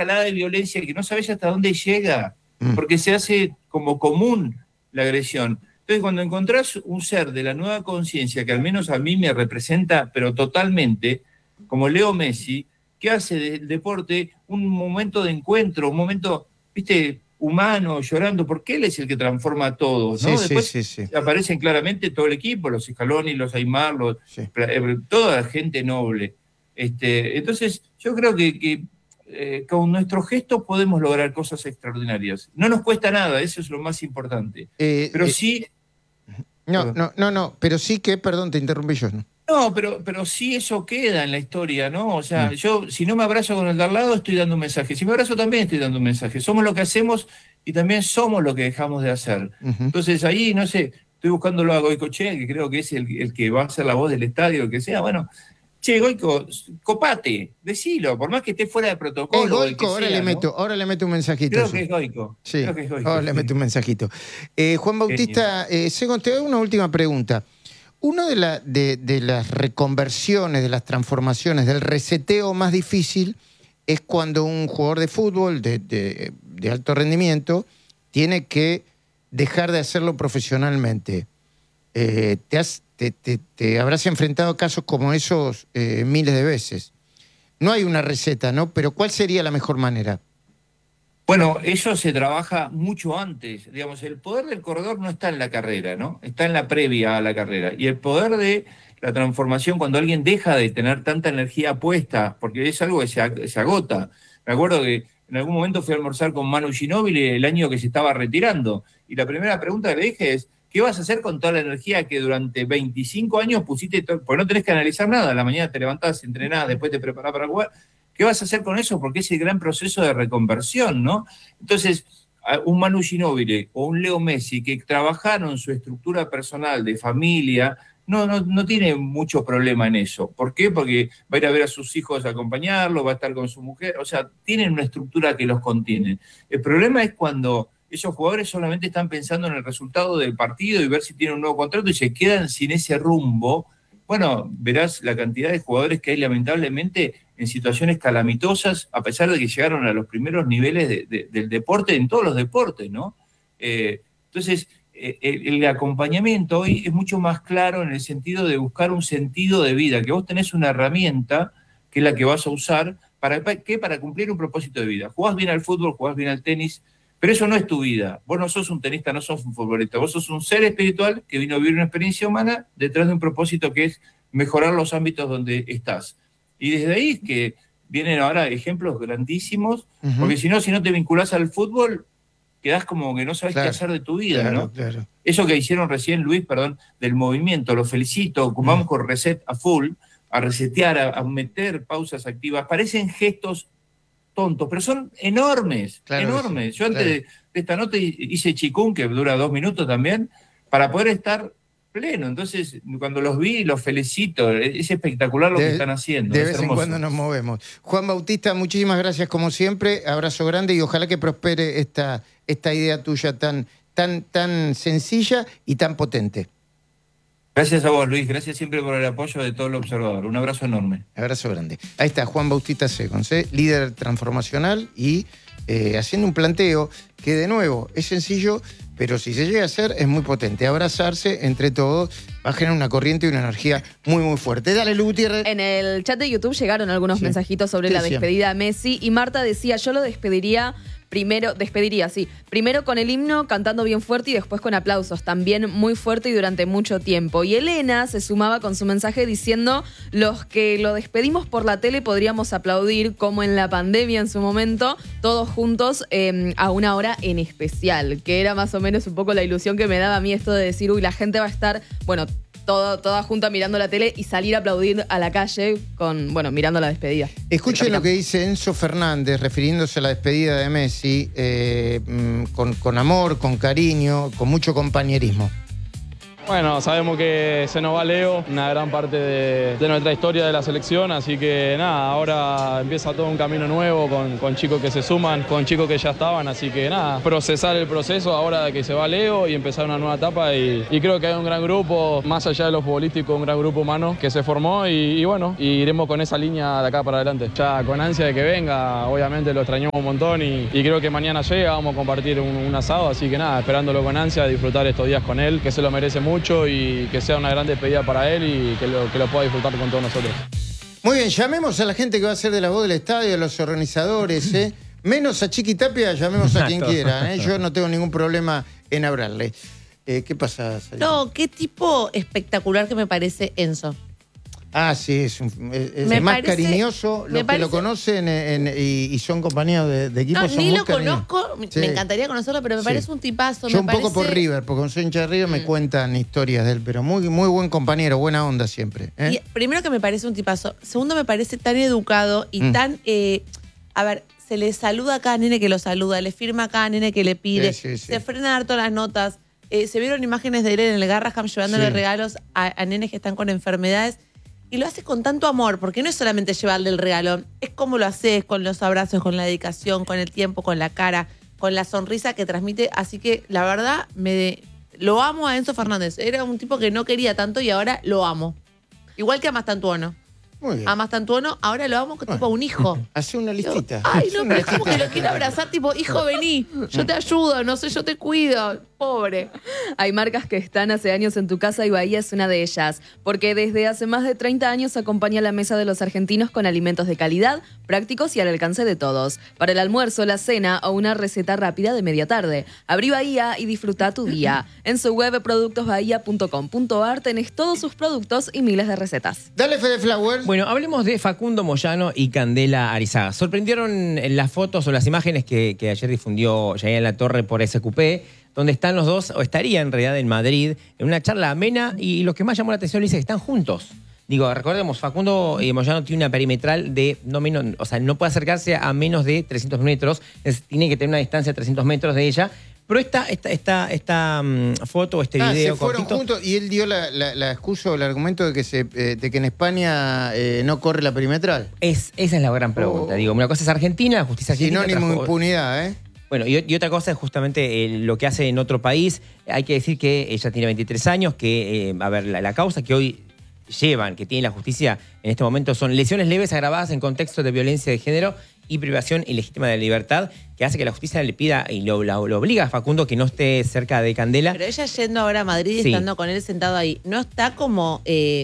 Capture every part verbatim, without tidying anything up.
escalada de violencia que no sabes hasta dónde llega, porque se hace como común la agresión. Entonces, cuando encontrás un ser de la nueva conciencia, que al menos a mí me representa, pero totalmente, como Leo Messi, que hace del deporte un momento de encuentro, un momento, viste, humano, llorando, porque él es el que transforma a todos, ¿no? Sí, Después sí, sí, sí. aparecen claramente todo el equipo, los Scaloni, los Aimar, los, Sí. toda la gente noble. Este, entonces, yo creo que, que eh, con nuestros gestos podemos lograr cosas extraordinarias. No nos cuesta nada, eso es lo más importante. Eh, Pero eh, sí... no, perdón. no, no, no, pero sí que, perdón, te interrumpí yo, ¿no? No, pero, pero sí eso queda en la historia, ¿no? O sea, Mm. yo si no me abrazo con el de al lado, estoy dando un mensaje. Si me abrazo también estoy dando un mensaje. Somos lo que hacemos y también somos lo que dejamos de hacer. Uh-huh. Entonces ahí, no sé, estoy buscándolo a Goicoechea, que creo que es el, el que va a ser la voz del estadio, el que sea. Bueno, che, Goico, copate, decilo, por más que esté fuera de protocolo. Es Goico, ahora sea, le ¿no? meto, ahora le meto un mensajito. Creo que es Goico. Sí, Creo que es Goico, ahora le sí. meto un mensajito. Eh, Juan Bautista, eh, Segon, te hago una última pregunta. Una de, la, de, de las reconversiones, de las transformaciones, del reseteo más difícil es cuando un jugador de fútbol de, de, de alto rendimiento tiene que dejar de hacerlo profesionalmente. Eh, te, has, te, te, te habrás enfrentado a casos como esos eh, miles de veces. No hay una receta, ¿no? Pero ¿cuál sería la mejor manera? Bueno, eso se trabaja mucho antes. Digamos, el poder del corredor no está en la carrera, ¿no? Está en la previa a la carrera. Y el poder de la transformación, cuando alguien deja de tener tanta energía puesta, porque es algo que se, se agota. Me acuerdo que en algún momento fui a almorzar con Manu Ginóbili el año que se estaba retirando. Y la primera pregunta que le dije es, ¿qué vas a hacer con toda la energía que durante veinticinco años pusiste? Porque no tenés que analizar nada. A la mañana te levantás, entrenás, después te preparás para jugar. ¿Qué vas a hacer con eso? Porque es el gran proceso de reconversión, ¿no? Entonces, un Manu Ginóbili o un Leo Messi que trabajaron su estructura personal de familia, no, no, no tiene mucho problema en eso. ¿Por qué? Porque va a ir a ver a sus hijos a acompañarlo, va a estar con su mujer, o sea, tienen una estructura que los contiene. El problema es cuando esos jugadores solamente están pensando en el resultado del partido y ver si tienen un nuevo contrato y se quedan sin ese rumbo. Bueno, verás la cantidad de jugadores que hay lamentablemente en situaciones calamitosas, a pesar de que llegaron a los primeros niveles de, de, del deporte, en todos los deportes, ¿no? Eh, entonces, eh, el, el acompañamiento hoy es mucho más claro en el sentido de buscar un sentido de vida, que vos tenés una herramienta que es la que vas a usar, ¿para qué? Para cumplir un propósito de vida. Jugás bien al fútbol, jugás bien al tenis, pero eso no es tu vida. Vos no sos un tenista, no sos un futbolista. Vos sos un ser espiritual que vino a vivir una experiencia humana detrás de un propósito que es mejorar los ámbitos donde estás. Y desde ahí es que vienen ahora ejemplos grandísimos, uh-huh. porque si no, si no te vinculás al fútbol, quedás como que no sabes claro, qué hacer de tu vida, claro, ¿no? Claro. Eso que hicieron recién, Luis, perdón, del movimiento, lo felicito, vamos uh-huh. con reset a full, a resetear, a, a meter pausas activas, parecen gestos tontos, pero son enormes, claro enormes. Sí, Yo antes claro. de, de esta nota hice chikung, que dura dos minutos también, para poder estar pleno. Entonces, cuando los vi, los felicito. Es espectacular lo de, que están haciendo. De vez en cuando nos movemos. Juan Bautista, muchísimas gracias como siempre. Abrazo grande y ojalá que prospere esta, esta idea tuya tan, tan, tan sencilla y tan potente. Gracias a vos, Luis. Gracias siempre por el apoyo de todo el observador. Un abrazo enorme. Abrazo grande. Ahí está Juan Bautista Segon, ¿sí? Líder transformacional y eh, haciendo un planteo que, de nuevo, es sencillo, pero si se llega a hacer, es muy potente. Abrazarse entre todos va a generar una corriente y una energía muy, muy fuerte. Dale, Lu Gutiérrez. En el chat de YouTube llegaron algunos sí. mensajitos sobre la despedida a Messi y Marta decía, yo lo despediría... Primero, despediría, sí. Primero con el himno, cantando bien fuerte y después con aplausos, también muy fuerte y durante mucho tiempo. Y Elena se sumaba con su mensaje diciendo, los que lo despedimos por la tele podríamos aplaudir, como en la pandemia en su momento, todos juntos eh, a una hora en especial, que era más o menos un poco la ilusión que me daba a mí esto de decir, uy, la gente va a estar, bueno, Todo, toda junta mirando la tele y salir a aplaudir a la calle con, bueno, mirando la despedida. Escuchen lo que dice Enzo Fernández refiriéndose a la despedida de Messi, eh, con, con amor, con cariño, con mucho compañerismo. Bueno, sabemos que se nos va Leo, una gran parte de, de nuestra historia de la selección, así que nada, ahora empieza todo un camino nuevo con, con chicos que se suman, con chicos que ya estaban, así que nada, procesar el proceso ahora de que se va Leo y empezar una nueva etapa y, y creo que hay un gran grupo, más allá de lo futbolístico, un gran grupo humano que se formó y, y bueno, y iremos con esa línea de acá para adelante. Ya con ansia de que venga, obviamente lo extrañamos un montón y, y creo que mañana llega, vamos a compartir un, un asado, así que nada, esperándolo con ansia, disfrutar estos días con él, que se lo merece mucho. mucho y que sea una gran despedida para él y que lo, que lo pueda disfrutar con todos nosotros. Muy bien, llamemos a la gente que va a ser de la voz del estadio, a los organizadores, ¿eh? Menos a Chiqui Tapia, llamemos a quien quiera, ¿eh? Yo no tengo ningún problema en hablarle. Eh, ¿Qué pasa, Sarita? No, qué tipo espectacular que me parece Enzo. Ah, sí, es, un, es, es Me más parece- cariñoso. me Los que parece- lo conocen en- en- y, y son compañeros de, de equipo No, son ni muy lo cariñosos. conozco, Sí. me encantaría conocerlo, pero me Sí. parece un tipazo. Yo me un poco parece... por River, porque como soy hincha de River me Mm. cuentan historias de él, pero muy, muy buen compañero, buena onda siempre. ¿eh? Y primero que me parece un tipazo. Segundo, me parece tan educado y Mm. tan... eh, a ver, se le saluda a cada nene que lo saluda, le firma a cada nene que le pide, Sí, sí, sí. se frena a dar todas las notas. Eh, se vieron imágenes de él en el Garraham llevándole Sí. regalos a, a nenes que están con enfermedades. Y lo hace con tanto amor, porque no es solamente llevarle el regalo, es como lo haces, con los abrazos, con la dedicación, con el tiempo, con la cara, con la sonrisa que transmite. Así que la verdad, me lo amo a Enzo Fernández. Era un tipo que no quería tanto y ahora lo amo. Igual que a Mastantuono. Muy bien. A Mastantuono ahora lo amo tipo a un hijo. Hace una listita. Ay, Hace no, una pero es como listita. que lo quiero abrazar, tipo, hijo, vení, yo te ayudo, no sé, yo te cuido. Pobre. Hay marcas que están hace años en tu casa y Bahía es una de ellas, porque desde hace más de treinta años acompaña la mesa de los argentinos con alimentos de calidad, prácticos y al alcance de todos. Para el almuerzo, la cena o una receta rápida de media tarde. Abrí Bahía y disfruta tu día. En su web productos bahía punto com punto ar tenés todos sus productos y miles de recetas. Dale, Fede Flowers. Bueno, hablemos de Facundo Moyano y Candela Arizaga. Sorprendieron las fotos o las imágenes que, que ayer difundió Yair La Torre por S Q P, donde están los dos, o estaría en realidad en Madrid, en una charla amena, y lo que más llamó la atención, Luis, es que están juntos. Digo, recordemos, Facundo eh, Moyano tiene una perimetral de no menos, o sea, no puede acercarse a menos de trescientos metros, es- tiene que tener una distancia de trescientos metros de ella, pero esta, esta, esta, esta mm, foto, este Ah, video se fueron cortito, juntos y él dio la, la, la excusa o el argumento de que, se, eh, de que en España eh, no corre la perimetral. es, esa es la gran pregunta. Oh. Digo, una cosa es Argentina, la justicia argentina. Sinónimo de trajo- impunidad, ¿eh? Bueno, y, y otra cosa es justamente eh, lo que hace en otro país. Hay que decir que ella tiene veintitrés años, que, eh, a ver, la, la causa que hoy llevan, que tiene la justicia en este momento, son lesiones leves agravadas en contexto de violencia de género y privación ilegítima de libertad, que hace que la justicia le pida y lo, lo- lo obliga a Facundo que no esté cerca de Candela. Pero ella yendo ahora a Madrid y Sí. estando con él sentado ahí, ¿no está como eh,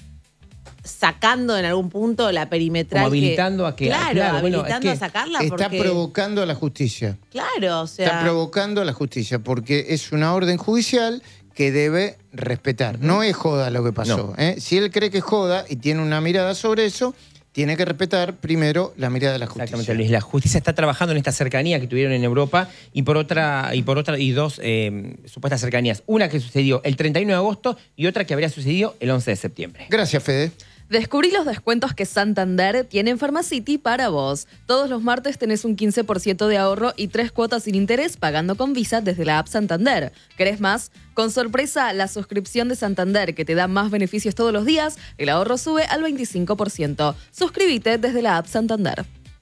sacando en algún punto la perimetral? Como habilitando a que- Claro, claro, bueno, habilitando es que a sacarla Está porque... provocando a la justicia. Claro, o sea... Está provocando a la justicia porque es una orden judicial que debe respetar. No es joda lo que pasó. No. ¿eh? Si él cree que es joda y tiene una mirada sobre eso, tiene que respetar primero la mirada de la justicia. Exactamente, Luis. La justicia está trabajando en esta cercanía que tuvieron en Europa y por otra y por otra y dos eh, supuestas cercanías. Una que sucedió el treinta y uno de agosto y otra que habría sucedido el once de septiembre. Gracias, Fede. Descubrí los descuentos que Santander tiene en Pharmacity para vos. Todos los martes tenés un quince por ciento de ahorro y tres cuotas sin interés pagando con Visa desde la app Santander. ¿Querés más? Con sorpresa, la suscripción de Santander que te da más beneficios todos los días, el ahorro sube al veinticinco por ciento. Suscríbete desde la app Santander.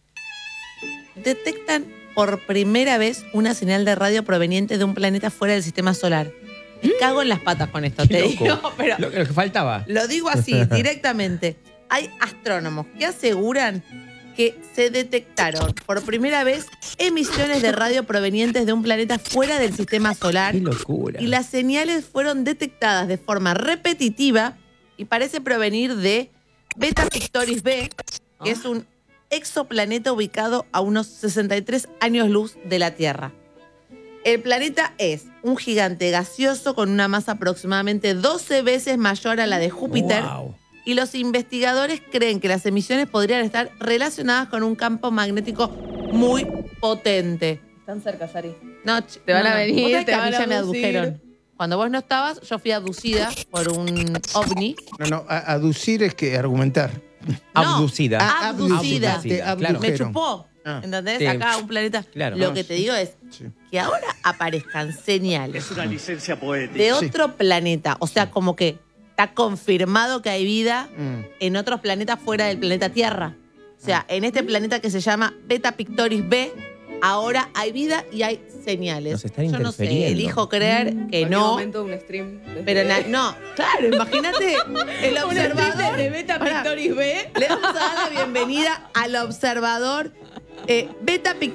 Detectan por primera vez una señal de radio proveniente de un planeta fuera del sistema solar. Me cago en las patas con esto, te Qué digo, loco. pero Lo, lo que faltaba. lo digo así, directamente. Hay astrónomos que aseguran que se detectaron por primera vez emisiones de radio provenientes de un planeta fuera del sistema solar. Qué locura. Y las señales fueron detectadas de forma repetitiva y parece provenir de Beta Pictoris B, que es un exoplaneta ubicado a unos sesenta y tres años luz de la Tierra. El planeta es un gigante gaseoso con una masa aproximadamente doce veces mayor a la de Júpiter. Wow. Y los investigadores creen que las emisiones podrían estar relacionadas con un campo magnético muy potente. Están cerca, Sari. No, ch- Te van no, a no. venir, Vos sabés te que a mí van a ya me abducir. adujeron. Cuando vos no estabas, yo fui abducida por un ovni. No, no, a- aducir es que argumentar. No, Abducida. Ah, abducida. Te Claro. Me abdujeron. chupó. Ah, ¿Entendés? sí. Acá un planeta. Claro. Lo No, que sí. te digo es Sí. que ahora aparezcan señales Es una licencia poética. de Sí. otro planeta. O sea, como que está confirmado que hay vida Mm. en otros planetas fuera del planeta Tierra. O sea, en este planeta que se llama Beta Pictoris B, ahora hay vida y hay señales. Nos están Yo no sé, interfiriendo. elijo creer que En cualquier no. momento un stream. desde- Pero na- no, claro, imagínate el Un observador. stream de Beta Pará, Pictoris B. le vamos a dar la bienvenida al observador eh, Beta Pictoris